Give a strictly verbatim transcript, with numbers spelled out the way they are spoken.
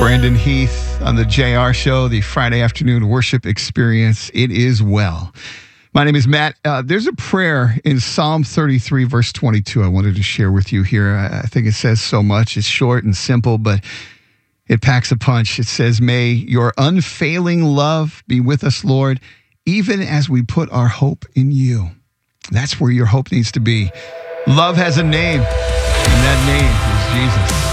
Brandon Heath on the J R Show, the Friday afternoon worship experience. It is well. My name is Matt. Uh, there's a prayer in Psalm thirty-three, verse twenty-two, I wanted to share with you here. I, I think it says so much. It's short and simple, but it packs a punch. It says, "May your unfailing love be with us, Lord, even as we put our hope in you." That's where your hope needs to be. Love has a name, and that name is Jesus.